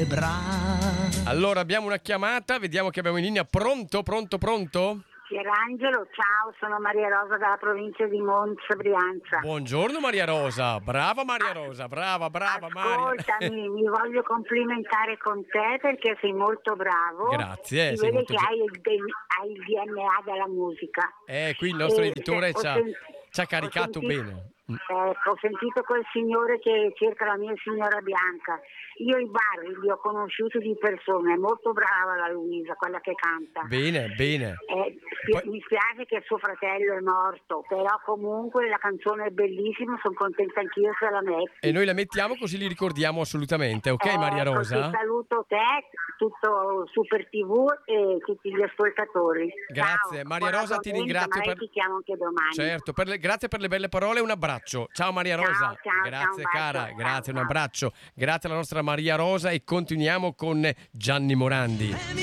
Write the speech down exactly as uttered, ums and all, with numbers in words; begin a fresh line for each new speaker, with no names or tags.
Allora abbiamo una chiamata, vediamo che abbiamo in linea. Pronto, pronto, pronto?
Pierangelo, ciao, sono Maria Rosa dalla provincia di Monza, Brianza.
Buongiorno Maria Rosa, brava Maria Rosa, brava, brava Maria.
Ascoltami, mi voglio complimentare con te perché sei molto bravo.
Grazie,
si
sei
vede
molto
che
ge-
hai il, hai il D N A della musica.
Eh, qui il nostro
E
editore
se-
ci ha,
ho sen-
ci ha caricato
ho sentito-
bene. Mm.
Ecco, ho sentito quel signore che cerca la mia signora Bianca. Io i Barri li ho conosciuti di persona, è molto brava la Luisa, quella che canta.
Bene, bene.
Eh,
Poi-
mi spiace che suo fratello è morto, però comunque la canzone è bellissima, sono contenta anch'io se la metti.
E noi la mettiamo così li ricordiamo assolutamente, ok
Eh,
Maria Rosa?
così saluto te, tutto Super tivù e tutti gli ascoltatori.
Grazie,
Ciao,
Maria
buona
Rosa, ti
domenica,
ringrazio
magari
per...
ti chiamo anche domani.
Certo, per le- grazie per le belle parole e un abbraccio. Ciao Maria
Ciao,
Rosa.
ciao,
grazie
ciao, un bacio,
cara,
ciao,
grazie, un
ciao.
abbraccio. Grazie alla nostra Maria Rosa e continuiamo con Gianni Morandi.